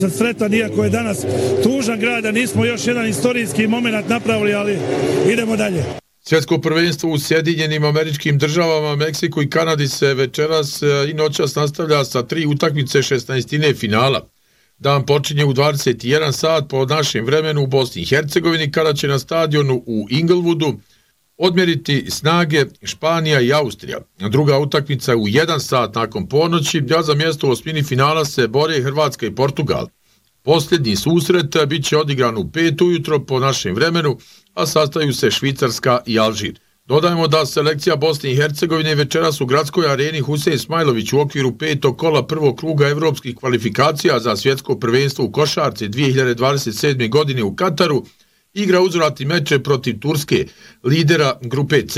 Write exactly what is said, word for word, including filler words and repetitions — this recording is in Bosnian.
Sretan, iako je danas tužan grad, da nismo još jedan istorijski moment napravili, ali idemo dalje. Svjetsko prvenstvo u Sjedinjenim Američkim Državama, Meksiku i Kanadi se večeras i noćas nastavlja sa tri utakmice šesnaestine finala. Dan počinje u dvadeset jedan sat po našem vremenu u Bosni i Hercegovini, kada će na stadionu u Inglewoodu odmjeriti snage Španija i Austrija. Druga utakmica u jedan sat nakon ponoći, a za mjesto u osmini finala se bore Hrvatska i Portugal. Posljednji susret bit će odigran u pet ujutro po našem vremenu, a sastaju se Švicarska i Alžir. Dodajmo da selekcija Bosne i Hercegovine večeras u gradskoj areni Husein Smajlović u okviru petog kola prvog kruga evropskih kvalifikacija za svjetsko prvenstvo u košarci dvije hiljade dvadeset sedme. godine u Kataru igra uzvratni meč protiv Turske, lidera grupe C.